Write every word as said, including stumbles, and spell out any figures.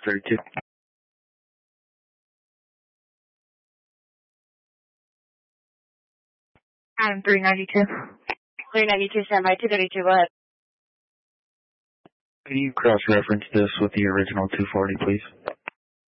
thirty-two. I'm three ninety-two. three ninety-two, standby, two thirty-two, go ahead. Can you cross-reference this with the original two forty, please?